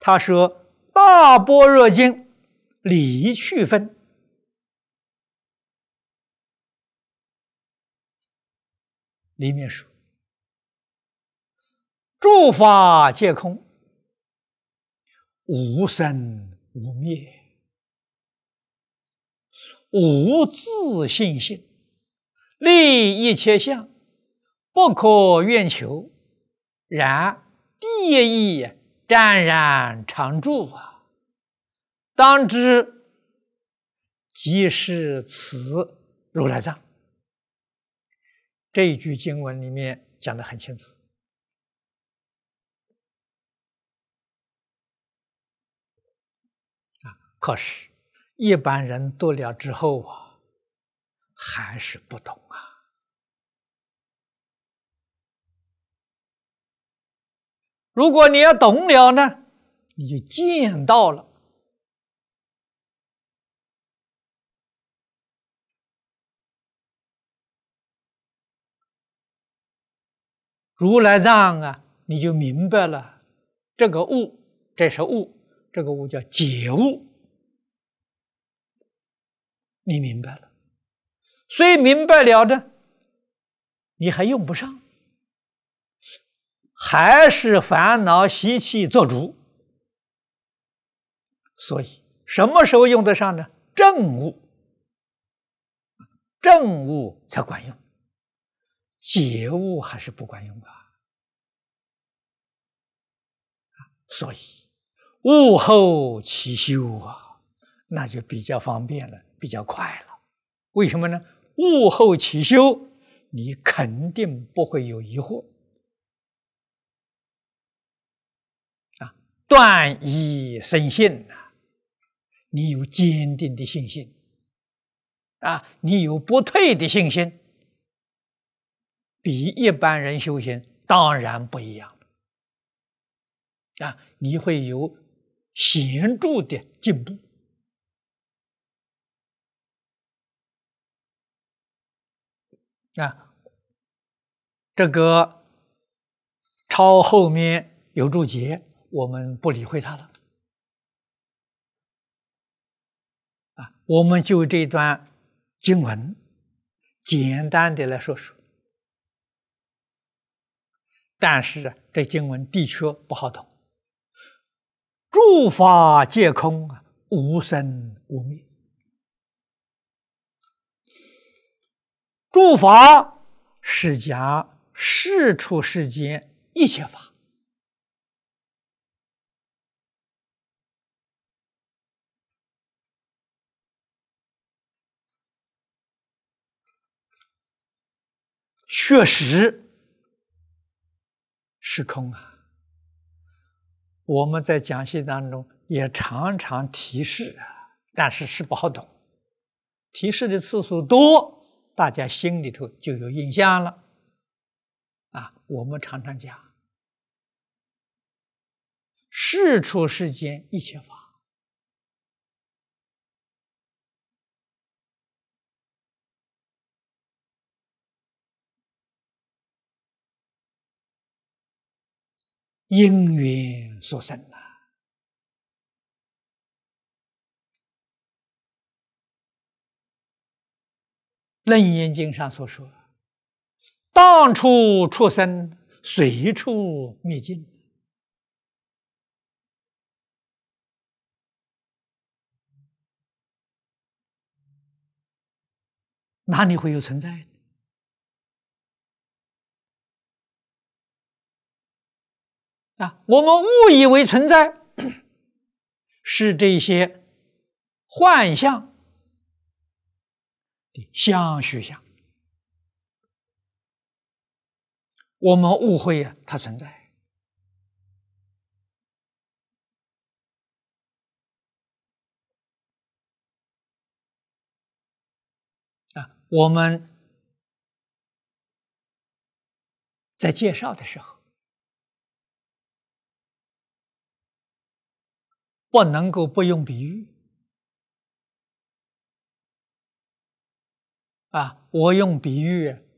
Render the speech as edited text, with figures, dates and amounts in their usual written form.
他说《大般若经》理趣分里面说：诸法皆空，无生无灭，无自性性，立一切相，不可愿求。然第一湛然常住啊，当知即是此如来藏。这一句经文里面讲得很清楚。可是一般人读了之后啊，还是不懂啊。如果你要懂了呢，你就见到了如来藏啊，你就明白了这个悟，这是悟，这个悟叫解悟。你明白了，虽明白了的，你还用不上，还是烦恼习气做主。所以什么时候用得上呢？正悟，正悟才管用，解悟还是不管用的。所以悟后起修啊，那就比较方便了，比较快了。为什么呢？悟后起修，你肯定不会有疑惑啊，断疑生信啊，你有坚定的信心啊，你有不退的信心，比一般人修行当然不一样啊，你会有显著的进步啊。这个抄后面有注解，我们不理会它了啊，我们就这段经文简单的来说说。但是这经文的确不好懂。诸法皆空，无生无灭。诸法是讲世出世间一切法，确实是空啊。我们在讲习当中也常常提示啊，但是是不好懂。提示的次数多，大家心里头就有印象了啊。我们常常讲世出世间一切法，因缘所生啊。楞严经上所说，当处出生，随处灭尽。哪里会有存在啊？我们误以为存在是这些幻象的相续相，我们误会啊，它存在啊。我们在介绍的时候，不能够不用比喻啊。我用比喻